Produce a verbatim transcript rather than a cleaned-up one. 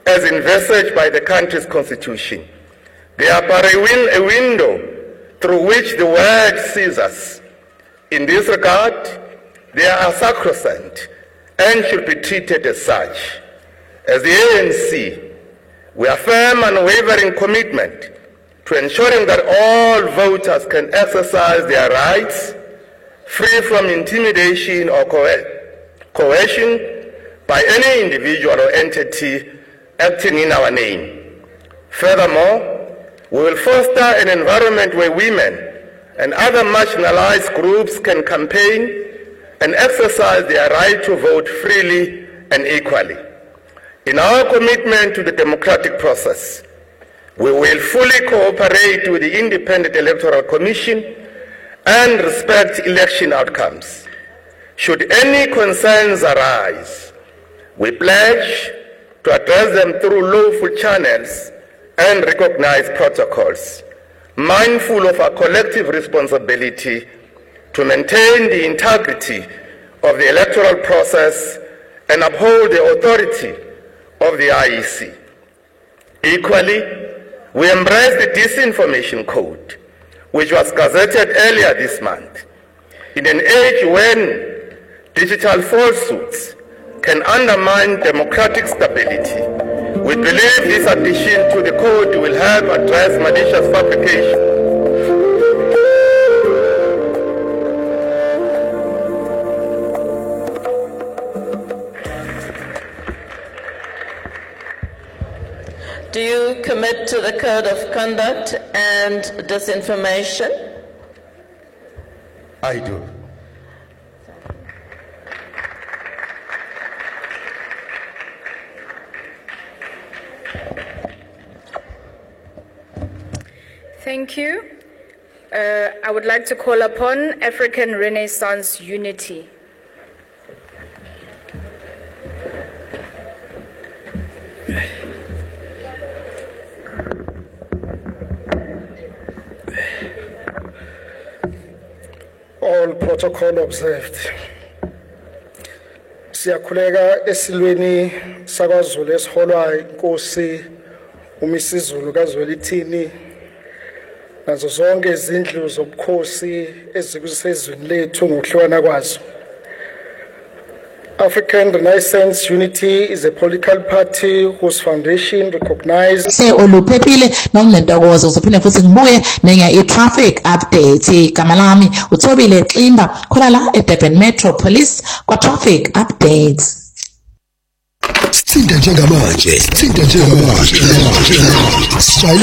as envisaged by the country's constitution. They are but a, win a window through which the world sees us. In this regard, they are sacrosanct and should be treated as such. As the A N C, we affirm an unwavering commitment to ensuring that all voters can exercise their rights free from intimidation or coercion by any individual or entity acting in our name. Furthermore, we will foster an environment where women and other marginalized groups can campaign and exercise their right to vote freely and equally. In our commitment to the democratic process, we will fully cooperate with the Independent Electoral Commission and respect election outcomes. Should any concerns arise, we pledge to address them through lawful channels and recognized protocols, mindful of our collective responsibility to maintain the integrity of the electoral process and uphold the authority of the I E C. Equally, we embrace the Disinformation Code, which was gazetted earlier this month. In an age when digital falsehoods can undermine democratic stability, we believe this addition to the code will help address malicious fabrication. Do you commit to the code of conduct and disinformation? I do. Thank you. Uh, I would like to call upon African Renaissance Unity. All protocol observed. Siyakhuleka esilweni sakwaZulu esiholwa inkosi uMisizulu kaZwelithini nazo zonke izindlu zobukhosi ezikusezweni lethu ngokuhlukana kwazo. African Renaissance Unity is a political party whose foundation recognizes se oluphephile nomlentokozo uzophinde futhi ngibuye nenye i-traffic update igama lami uThobile Ximba khona la eDurban Metro Police kwa traffic updates. Sithinta njengamanje, sithinta njengamanje.